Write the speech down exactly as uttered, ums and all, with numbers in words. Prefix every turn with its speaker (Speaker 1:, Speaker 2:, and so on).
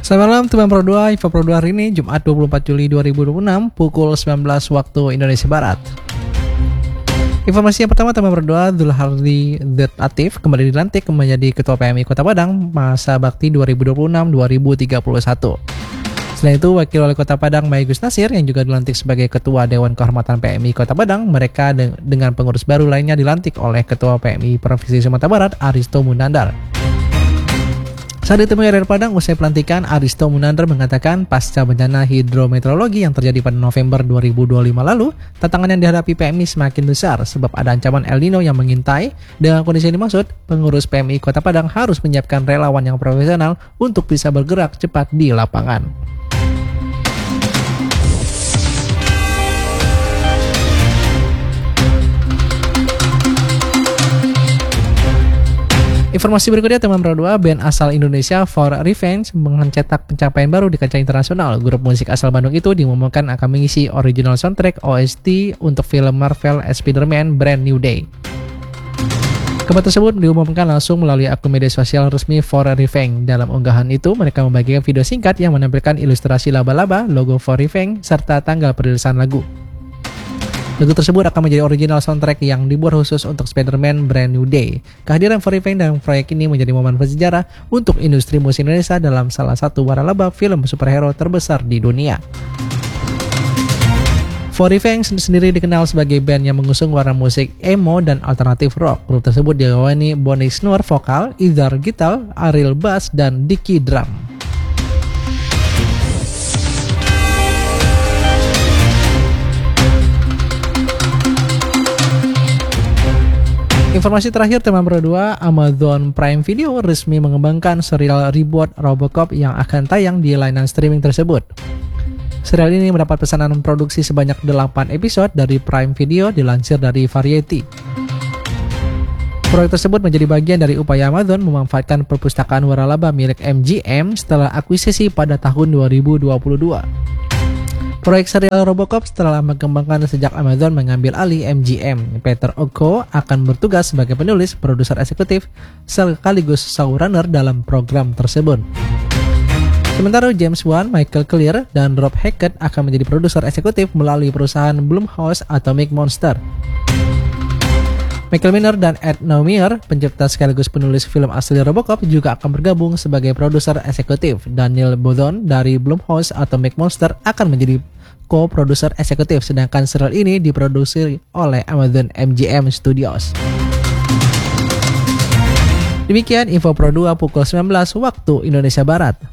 Speaker 1: Selamat malam teman Pro dua, Info Pro dua hari ini Jumat dua puluh empat Juli dua ribu dua puluh enam pukul sembilan belas waktu Indonesia Barat. Informasi yang pertama, teman Pro dua, Zulhardi Latif kembali dilantik menjadi Ketua P M I Kota Padang masa bakti dua ribu dua puluh enam sampai dua ribu tiga puluh satu. Selain itu, Wakil Wali Kota Padang Maigus Nasir yang juga dilantik sebagai Ketua Dewan Kehormatan P M I Kota Padang, mereka de- dengan pengurus baru lainnya dilantik oleh Ketua P M I Provinsi Sumatera Barat Aristo Munandar. Saat ditemui R R Padang usai pelantikan, Aristo Munandar mengatakan pasca bencana hidrometeorologi yang terjadi pada November dua ribu dua puluh lima lalu, tantangan yang dihadapi P M I semakin besar sebab ada ancaman El Nino yang mengintai. Dengan kondisi yang dimaksud, pengurus P M I Kota Padang harus menyiapkan relawan yang profesional untuk bisa bergerak cepat di lapangan. Informasi berikutnya, teman Pro dua, band asal Indonesia For Revenge mencetak pencapaian baru di kancah internasional. Grup musik asal Bandung itu diumumkan akan mengisi original soundtrack O S T untuk film Marvel Spider-Man Brand New Day. Kabar tersebut diumumkan langsung melalui akun media sosial resmi For Revenge. Dalam unggahan itu, mereka membagikan video singkat yang menampilkan ilustrasi laba-laba, logo For Revenge, serta tanggal perilisan lagu. Lagu tersebut akan menjadi original soundtrack yang dibuat khusus untuk Spider-Man Brand New Day. Kehadiran For Revenge dalam proyek ini menjadi momen bersejarah untuk industri musik Indonesia dalam salah satu waralaba film superhero terbesar di dunia. For Revenge sendiri dikenal sebagai band yang mengusung warna musik emo dan alternatif rock. Grup tersebut diawani Bonnie Snur vokal, Izar gitar, Ariel bass, dan Dicky drum. Informasi terakhir, teman Pro dua, Amazon Prime Video resmi mengembangkan serial reboot Robocop yang akan tayang di layanan streaming tersebut. Serial ini mendapat pesanan produksi sebanyak delapan episode dari Prime Video, dilansir dari Variety. Proyek tersebut menjadi bagian dari upaya Amazon memanfaatkan perpustakaan waralaba milik M G M setelah akuisisi pada tahun dua ribu dua puluh dua. Proyek serial Robocop setelah mengembangkan sejak Amazon mengambil alih M G M. Peter Oko akan bertugas sebagai penulis, produser eksekutif, sekaligus showrunner dalam program tersebut. Sementara James Wan, Michael Clear, dan Rob Hackett akan menjadi produser eksekutif melalui perusahaan Blumhouse Atomic Monster. Michael Miner dan Ed Naumier, pencipta sekaligus penulis film asli Robocop, juga akan bergabung sebagai produser eksekutif. Daniel Bodon dari Blumhouse Atomic Monster akan menjadi co-produser eksekutif, sedangkan serial ini diproduksi oleh Amazon M G M Studios. Demikian Info Pro dua pukul sembilan belas waktu Indonesia Barat.